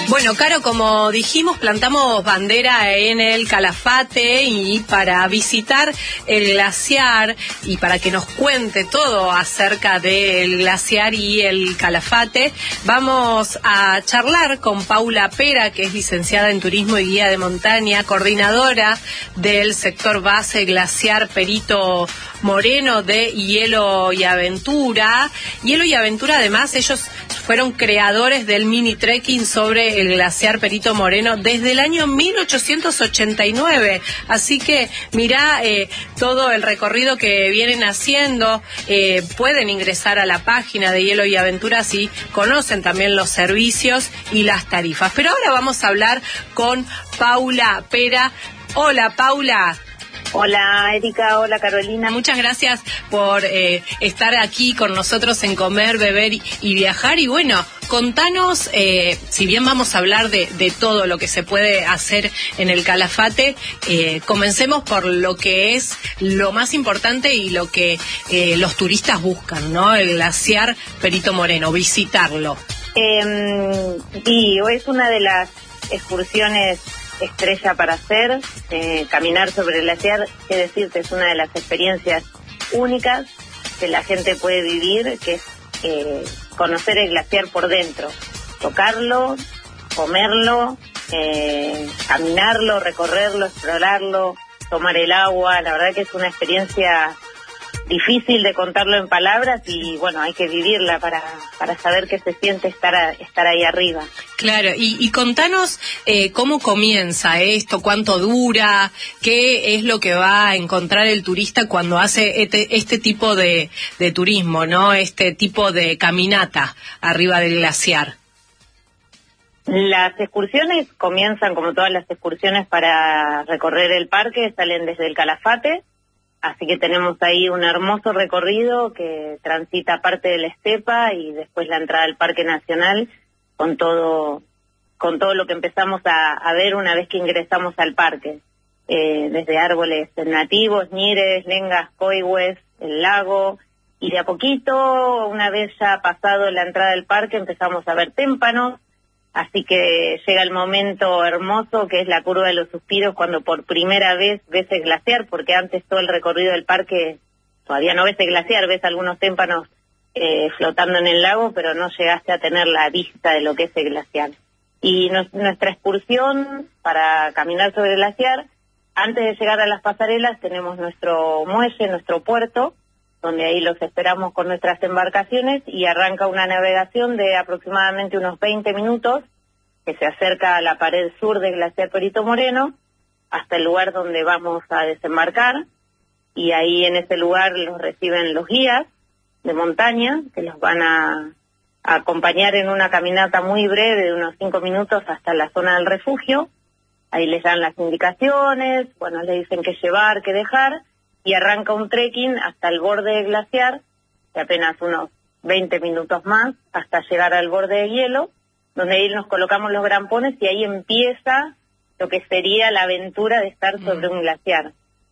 Bueno, Caro, como dijimos, plantamos bandera en el Calafate y para visitar el glaciar y para que nos cuente todo acerca del glaciar y el Calafate, vamos a charlar con Paula Pera, que es licenciada en Turismo y Guía de Montaña, coordinadora del sector base glaciar Perito Moreno de Hielo y Aventura. Hielo y Aventura, además, ellos fueron creadores del mini trekking sobre el glaciar Perito Moreno desde el año 1889. Así que mirá todo el recorrido que vienen haciendo. Pueden ingresar a la página de Hielo y Aventura si conocen también los servicios y las tarifas. Pero ahora vamos a hablar con Paula Pera. Hola, Paula. Hola, Erika. Hola, Carolina. Muchas gracias por estar aquí con nosotros en Comer, Beber y Viajar. Y bueno, contanos, si bien vamos a hablar de todo lo que se puede hacer en el Calafate, comencemos por lo que es lo más importante y lo que los turistas buscan, ¿no? El glaciar Perito Moreno, visitarlo. Sí, es una de las excursiones estrella para hacer. Caminar sobre el glaciar, es decir, que es una de las experiencias únicas que la gente puede vivir, que es conocer el glaciar por dentro, tocarlo, comerlo, caminarlo, recorrerlo, explorarlo, tomar el agua. La verdad que es una experiencia difícil de contarlo en palabras y bueno, hay que vivirla para saber qué se siente estar ahí arriba. Claro, y contanos cómo comienza esto, cuánto dura, qué es lo que va a encontrar el turista cuando hace este tipo de turismo, ¿no? Este tipo de caminata arriba del glaciar. Las excursiones comienzan como todas las excursiones para recorrer el parque, salen desde el Calafate. Así que tenemos ahí un hermoso recorrido que transita parte de la estepa y después la entrada al Parque Nacional con todo lo que empezamos a ver una vez que ingresamos al parque. Desde árboles nativos, ñires, lengas, coihues, el lago, y de a poquito, una vez ya pasado la entrada del parque, empezamos a ver témpanos. Así que llega el momento hermoso que es la curva de los suspiros cuando por primera vez ves el glaciar, porque antes todo el recorrido del parque todavía no ves el glaciar, ves algunos témpanos flotando en el lago, pero no llegaste a tener la vista de lo que es el glaciar. Y nuestra excursión para caminar sobre el glaciar, antes de llegar a las pasarelas tenemos nuestro muelle, nuestro puerto, donde ahí los esperamos con nuestras embarcaciones y arranca una navegación de aproximadamente unos 20 minutos que se acerca a la pared sur del glaciar Perito Moreno hasta el lugar donde vamos a desembarcar, y ahí en ese lugar los reciben los guías de montaña que los van a acompañar en una caminata muy breve de unos 5 minutos hasta la zona del refugio. Ahí les dan las indicaciones, bueno, les dicen qué llevar, qué dejar, y arranca un trekking hasta el borde del glaciar, de apenas unos 20 minutos más, hasta llegar al borde de hielo, donde ahí nos colocamos los grampones y ahí empieza lo que sería la aventura de estar sobre un glaciar.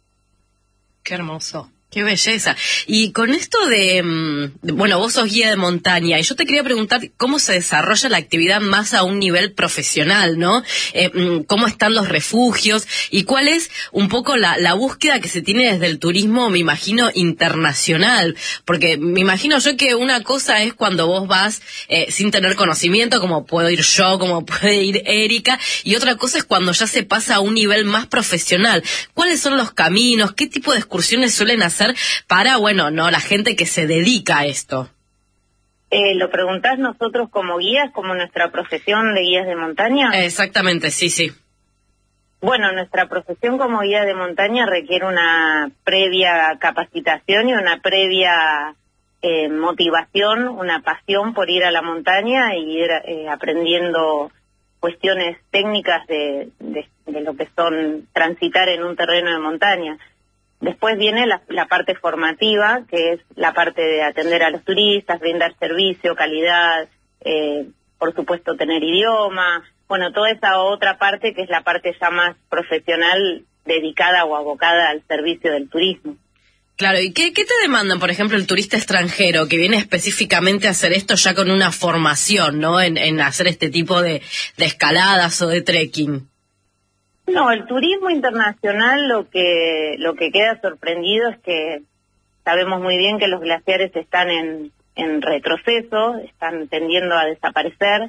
Qué hermoso. Qué belleza. Y con esto bueno, vos sos guía de montaña, y yo te quería preguntar cómo se desarrolla la actividad más a un nivel profesional, ¿no? ¿Cómo están los refugios? Y cuál es un poco la búsqueda que se tiene desde el turismo, me imagino, internacional. Porque me imagino yo que una cosa es cuando vos vas sin tener conocimiento, como puedo ir yo, como puede ir Erika, y otra cosa es cuando ya se pasa a un nivel más profesional. ¿Cuáles son los caminos? ¿Qué tipo de excursiones suelen hacer para, bueno, no, la gente que se dedica a esto? ¿Lo preguntás nosotros como guías, como nuestra profesión de guías de montaña? Exactamente, sí. Bueno, nuestra profesión como guía de montaña requiere una previa capacitación y una previa motivación, una pasión por ir a la montaña y ir aprendiendo cuestiones técnicas de lo que son transitar en un terreno de montaña. Después viene la parte formativa, que es la parte de atender a los turistas, brindar servicio, calidad, por supuesto tener idioma, bueno, toda esa otra parte que es la parte ya más profesional dedicada o abocada al servicio del turismo. Claro, ¿y qué te demandan, por ejemplo, el turista extranjero que viene específicamente a hacer esto ya con una formación, ¿no? En hacer este tipo de escaladas o de trekking. No, el turismo internacional lo que queda sorprendido es que sabemos muy bien que los glaciares están en retroceso, están tendiendo a desaparecer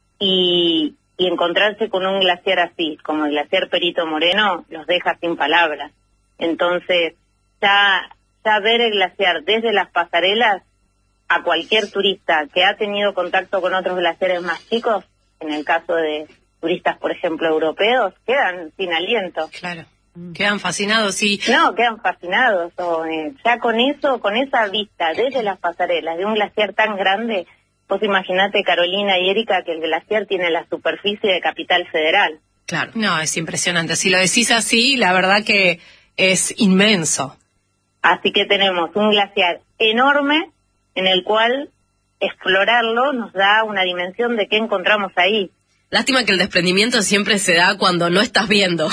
y encontrarse con un glaciar así, como el glaciar Perito Moreno, los deja sin palabras. Entonces, ya ver el glaciar desde las pasarelas, a cualquier turista que ha tenido contacto con otros glaciares más chicos, en el caso de turistas, por ejemplo, europeos, quedan sin aliento. Claro, quedan fascinados, sí. No, quedan fascinados. Ya con eso, con esa vista desde las pasarelas de un glaciar tan grande, vos imaginate, Carolina y Erika, que el glaciar tiene la superficie de Capital Federal. Claro, no, es impresionante. Si lo decís así, la verdad que es inmenso. Así que tenemos un glaciar enorme en el cual explorarlo nos da una dimensión de qué encontramos ahí. Lástima que el desprendimiento siempre se da cuando no estás viendo.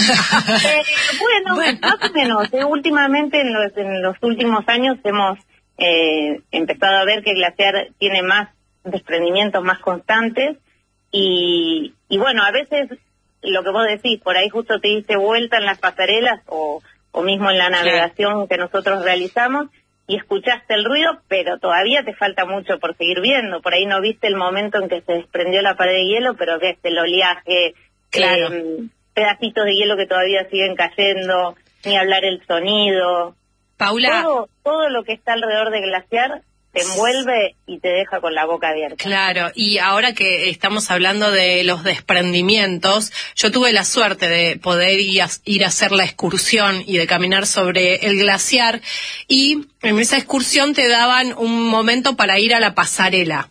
Bueno, más o menos. Últimamente, en los últimos años, hemos empezado a ver que el glaciar tiene más desprendimientos más constantes y bueno, a veces lo que vos decís, por ahí justo te diste vuelta en las pasarelas o mismo en la navegación que nosotros realizamos y escuchaste el ruido, pero todavía te falta mucho por seguir viendo. Por ahí no viste el momento en que se desprendió la pared de hielo, pero ves el oleaje, claro. Pedacitos de hielo que todavía siguen cayendo, ni hablar el sonido. Paula. Todo lo que está alrededor del glaciar te envuelve y te deja con la boca abierta. Claro, y ahora que estamos hablando de los desprendimientos, yo tuve la suerte de poder ir a hacer la excursión y de caminar sobre el glaciar, y en esa excursión te daban un momento para ir a la pasarela.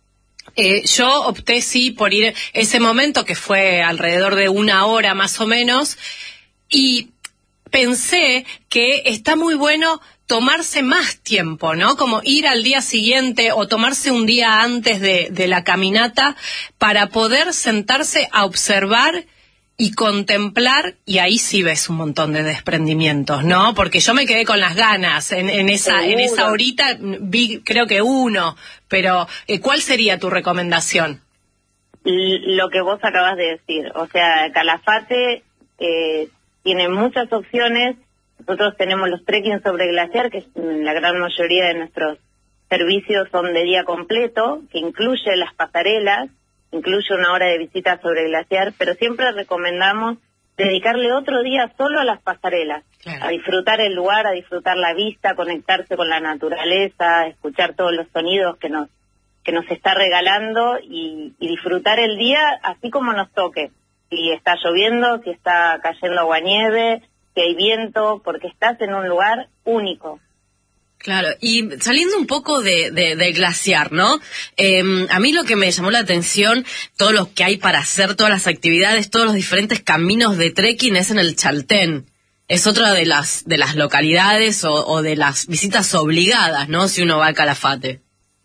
Yo opté sí por ir ese momento, que fue alrededor de 1 hora más o menos, y pensé que está muy bueno tomarse más tiempo, ¿no? Como ir al día siguiente o tomarse un día antes de la caminata para poder sentarse a observar y contemplar, y ahí sí ves un montón de desprendimientos, ¿no? Porque yo me quedé con las ganas, en esa horita vi creo que 1, pero ¿cuál sería tu recomendación? Lo que vos acabas de decir, o sea, Calafate tiene muchas opciones. Nosotros tenemos los trekking sobre glaciar, que la gran mayoría de nuestros servicios son de día completo, que incluye las pasarelas, incluye 1 hora de visita sobre glaciar, pero siempre recomendamos dedicarle otro día solo a las pasarelas, claro, a disfrutar el lugar, a disfrutar la vista, conectarse con la naturaleza, escuchar todos los sonidos que nos está regalando y disfrutar el día así como nos toque. Si está lloviendo, si está cayendo aguanieve, si hay viento, porque estás en un lugar único. Claro, y saliendo un poco de glaciar, ¿no? A mí lo que me llamó la atención, todo lo que hay para hacer, todas las actividades, todos los diferentes caminos de trekking es en el Chaltén. Es otra de las localidades o de las visitas obligadas, ¿no? Si uno va a Calafate.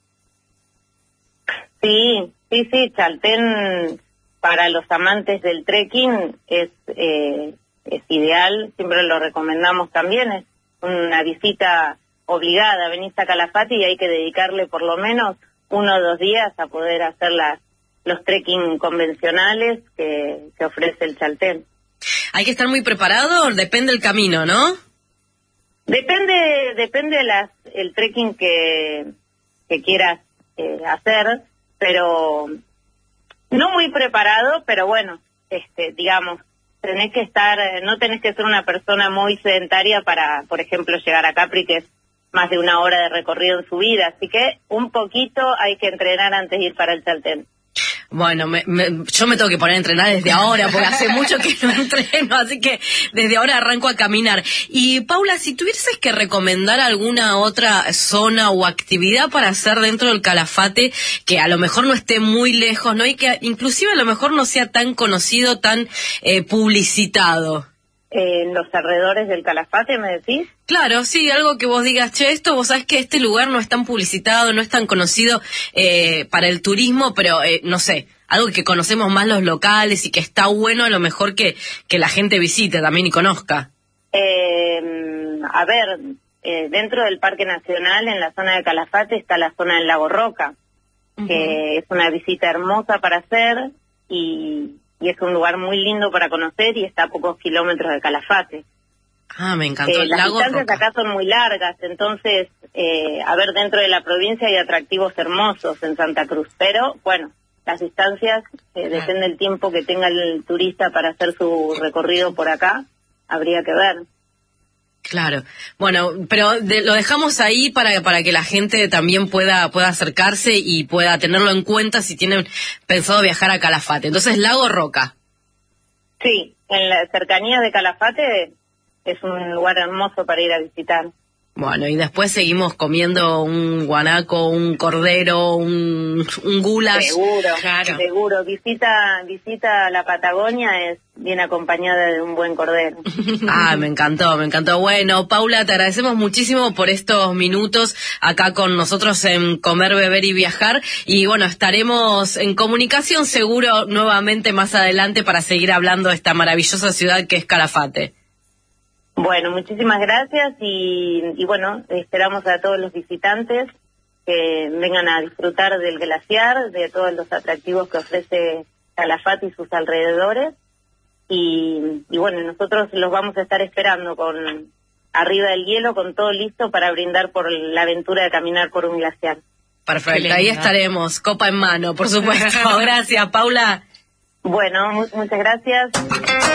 Sí, Chaltén para los amantes del trekking es ideal, siempre lo recomendamos también, es una visita obligada. Venís a Calafate y hay que dedicarle por lo menos 1 o 2 días a poder hacer los trekking convencionales que ofrece el Chaltén. ¿Hay que estar muy preparado? Depende del camino, ¿no? Depende el trekking que quieras hacer, pero no muy preparado, pero bueno, digamos, no tenés que ser una persona muy sedentaria para, por ejemplo, llegar a Capri, que es más de 1 hora de recorrido en subida, así que un poquito hay que entrenar antes de ir para el Chaltén. Bueno, yo me tengo que poner a entrenar desde ahora, porque hace mucho que no entreno, así que desde ahora arranco a caminar. Y Paula, si tuvieses que recomendar alguna otra zona o actividad para hacer dentro del Calafate, que a lo mejor no esté muy lejos, ¿no? Y que inclusive a lo mejor no sea tan conocido, tan publicitado. En los alrededores del Calafate, ¿me decís? Claro, sí, algo que vos digas, che, vos sabés que este lugar no es tan publicitado, no es tan conocido para el turismo, pero no sé, algo que conocemos más los locales y que está bueno a lo mejor que la gente visite también y conozca. A ver, dentro del Parque Nacional, en la zona de Calafate, está la zona del Lago Roca, que es una visita hermosa para hacer y es un lugar muy lindo para conocer y está a pocos kilómetros de Calafate. Ah, me encantó. Las Lago distancias Roca. acá son muy largas, entonces, a ver, dentro de la provincia hay atractivos hermosos en Santa Cruz, pero bueno, las distancias, depende del tiempo que tenga el turista para hacer su recorrido por acá, habría que ver. Claro. Bueno, pero lo dejamos ahí para que la gente también pueda acercarse y pueda tenerlo en cuenta si tienen pensado viajar a Calafate. Entonces, Lago Roca. Sí, en la cercanía de Calafate es un lugar hermoso para ir a visitar. Bueno, y después seguimos comiendo un guanaco, un cordero, un goulash. Seguro, Claro. seguro. Visita a la Patagonia es bien acompañada de un buen cordero. Ah, me encantó. Bueno, Paula, te agradecemos muchísimo por estos minutos acá con nosotros en Comer, Beber y Viajar. Y bueno, estaremos en comunicación seguro nuevamente más adelante para seguir hablando de esta maravillosa ciudad que es Calafate. Bueno, muchísimas gracias y bueno, esperamos a todos los visitantes que vengan a disfrutar del glaciar, de todos los atractivos que ofrece Calafate y sus alrededores. Y bueno, nosotros los vamos a estar esperando con arriba del hielo, con todo listo para brindar por la aventura de caminar por un glaciar. Perfecto, ahí estaremos, copa en mano, por supuesto. Gracias, Paula. Bueno, muchas gracias.